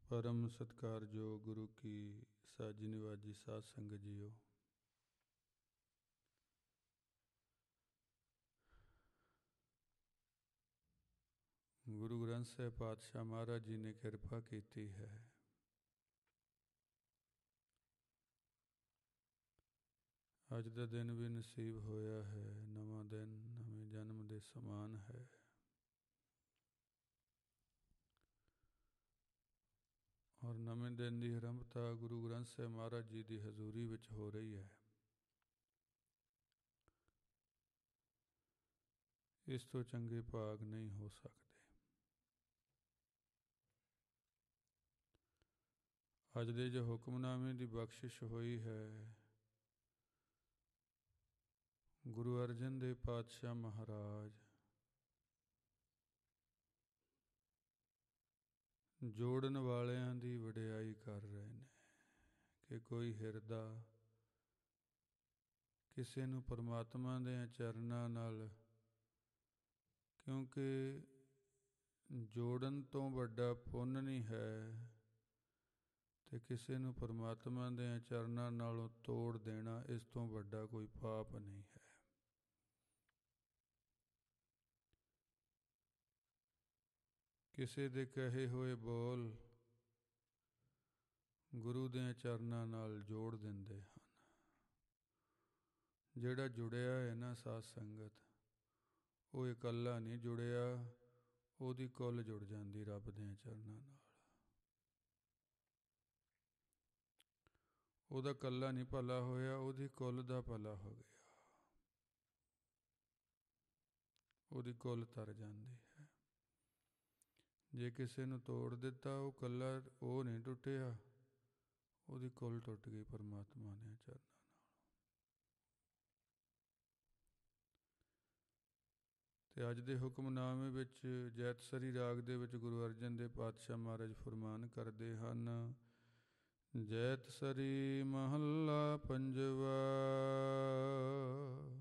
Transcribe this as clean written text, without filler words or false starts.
परम सत्कारयोग गुरु की साजी निवाजी साध संगत जीओ। गुरु ग्रंथ साहिब पातशाह महाराज जी ने किरपा की है। अज का दिन भी नसीब होया है, नवा दिन नवे जन्म के समान है। और नवे दिन की आरंभता गुरु ग्रंथ साहिब महाराज जी की हजूरी विच हो रही है। इस तो चंगे भाग नहीं हो सकते। अज दे जो हुक्मनामे की बख्शिश हुई है, गुरु अर्जन देव पातशाह महाराज जोड़न वालियां दी वडियाई कर रहे हैं कि कोई हिरदा किसी नूं परमात्मा दे चरनां नाल, क्योंकि जोड़न तो वड्डा पुण्य नहीं है ते किसी नूं परमात्मा दे चरनां नालों तोड़ देना इस तो वड्डा कोई पाप नहीं है। किसी दे कहे हुए बोल गुरु दे चरनां नाल जोड़ दिंदे हन। जिहड़ा जुड़िया है ना साध संगत, वो इकल्ला नहीं जुड़िया, ओदी कुल जुड़ जाती रब दे चरनां नाल। ओदा कल्ला नहीं भला होया, ओदी कुल दा भला हो गया, ओदी कुल तर जाती है। जे किसी नूं तोड़ दिता, वो कल्ला वो नहीं टुटिया, ओदी कुल टुट गई परमात्मा ने चरनां नाल। ते अज दे हुक्मनामे विच जैतसरी राग दे विच गुरु अर्जन देव पातशाह महाराज फरमान करते हैं। जैतसरी महला पंजवा।